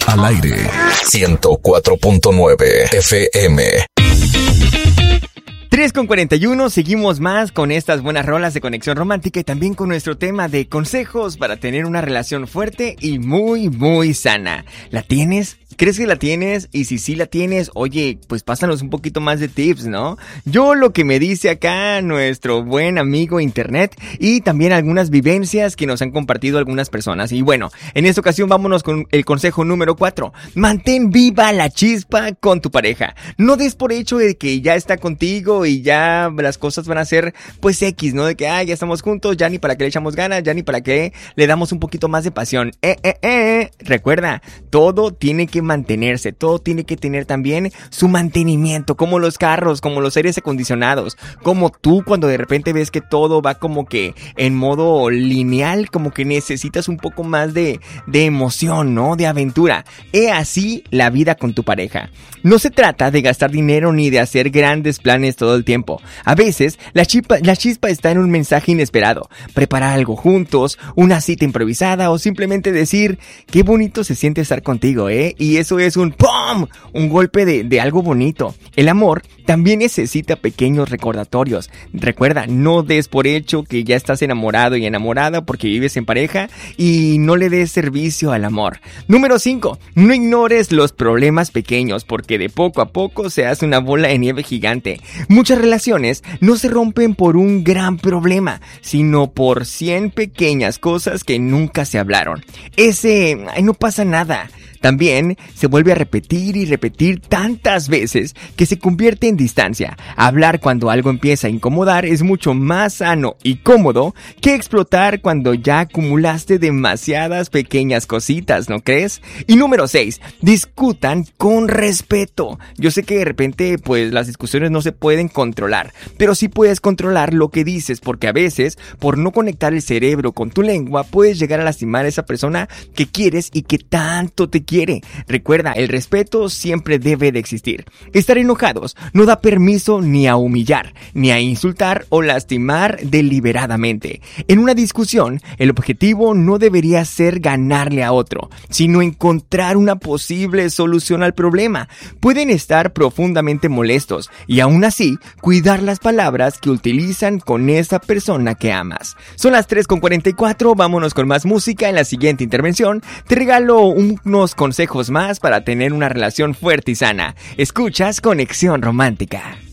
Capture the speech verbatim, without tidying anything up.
Al aire. ciento cuatro punto nueve F M. tres con cuarenta y uno, seguimos más con estas buenas rolas de Conexión Romántica y también con nuestro tema de consejos para tener una relación fuerte y muy, muy sana. ¿La tienes? ¿Crees que la tienes? Y si sí la tienes, oye, pues pásanos un poquito más de tips, ¿no? Yo lo que me dice acá nuestro buen amigo internet y también algunas vivencias que nos han compartido algunas personas. Y bueno, en esta ocasión vámonos con el consejo número cuatro. Mantén viva la chispa con tu pareja. No des por hecho de que ya está contigo y ya las cosas van a ser pues X, ¿no? De que, ah, ya estamos juntos, ya ni para qué le echamos ganas, ya ni para qué le damos un poquito más de pasión. Eh, eh, eh. Recuerda, todo tiene que mantenerse, todo tiene que tener también su mantenimiento, como los carros, como los aires acondicionados, como tú cuando de repente ves que todo va como que en modo lineal, como que necesitas un poco más de, de emoción, ¿no? De aventura. He así la vida con tu pareja. No se trata de gastar dinero ni de hacer grandes planes todo el tiempo. A veces la chispa, la chispa está en un mensaje inesperado, preparar algo juntos, una cita improvisada o simplemente decir qué bonito se siente estar contigo, ¿eh? Y eso es un ¡pum! Un golpe de, de algo bonito. El amor también necesita pequeños recordatorios. Recuerda, no des por hecho que ya estás enamorado y enamorada porque vives en pareja y no le des servicio al amor. Número cinco. No ignores los problemas pequeños porque de poco a poco se hace una bola de nieve gigante. Muchas relaciones no se rompen por un gran problema, sino por cien pequeñas cosas que nunca se hablaron. Ese, ay, no pasa nada. También se vuelve a repetir y repetir tantas veces que se convierte en distancia. Hablar cuando algo empieza a incomodar es mucho más sano y cómodo que explotar cuando ya acumulaste demasiadas pequeñas cositas, ¿no crees? Y número seis, discutan con respeto. Yo sé que de repente pues las discusiones no se pueden controlar, pero sí puedes controlar lo que dices porque a veces por no conectar el cerebro con tu lengua puedes llegar a lastimar a esa persona que quieres y que tanto te quiere. Recuerda, el respeto siempre debe de existir. Estar enojados no da permiso ni a humillar, ni a insultar o lastimar deliberadamente. En una discusión, el objetivo no debería ser ganarle a otro, sino encontrar una posible solución al problema. Pueden estar profundamente molestos y aún así cuidar las palabras que utilizan con esa persona que amas. Son las tres con cuarenta y cuatro, vámonos con más música. En la siguiente intervención te regalo unos consejos más para tener una relación fuerte y sana. Escuchas Conexión Romántica.